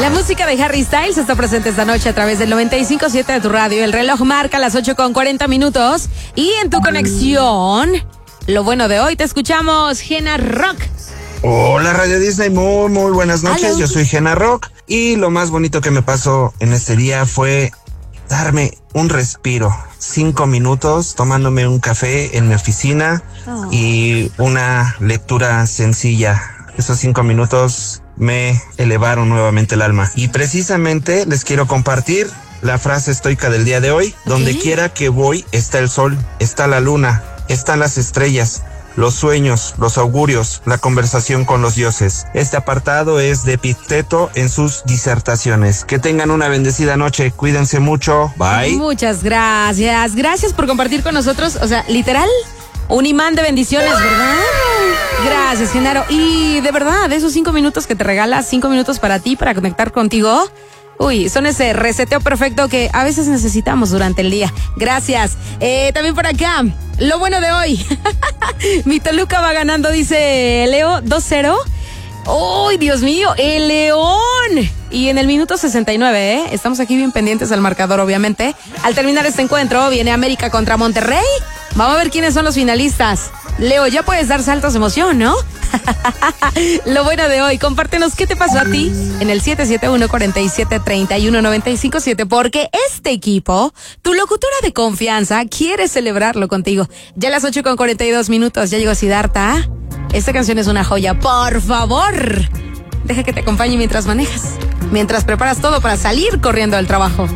La música de Harry Styles está presente esta noche a través del 95.7 de tu radio. El reloj marca las 8:40. Y en tu conexión, lo bueno de hoy, te escuchamos, Gena Rock. Hola Radio Disney, muy buenas noches. Hello. Yo soy Gena Rock y lo más bonito que me pasó en este día fue darme un respiro. 5 minutos tomándome un café en mi oficina y una lectura sencilla. Esos 5 minutos me elevaron nuevamente el alma. Y precisamente les quiero compartir la frase estoica del día de hoy. Donde quiera que voy está el sol, está la luna, están las estrellas, los sueños, los augurios, la conversación con los dioses. Este apartado es de Epicteto en sus disertaciones. Que tengan una bendecida noche, cuídense mucho, bye. Muchas gracias. Gracias por compartir con nosotros, o sea, literal, un imán de bendiciones, ¿verdad? Gracias, Genaro. Y de verdad, esos 5 minutos que te regalas, 5 minutos para ti, para conectar contigo, uy, son ese reseteo perfecto que a veces necesitamos durante el día. Gracias. También por acá, lo bueno de hoy. Mi Toluca va ganando, dice Leo, 2-0. ¡Uy, Dios mío! ¡El León! Y en el minuto 69, estamos aquí bien pendientes al marcador, obviamente. Al terminar este encuentro, viene América contra Monterrey. Vamos a ver quiénes son los finalistas. Leo, ya puedes dar saltos de emoción, ¿no? Lo bueno de hoy, compártenos qué te pasó a ti en el 771-47-31-957, porque este equipo, tu locutora de confianza, quiere celebrarlo contigo. Ya a las 8:42, ya llegó Siddhartha. Esta canción es una joya, por favor. Deja que te acompañe mientras manejas, mientras preparas todo para salir corriendo al trabajo.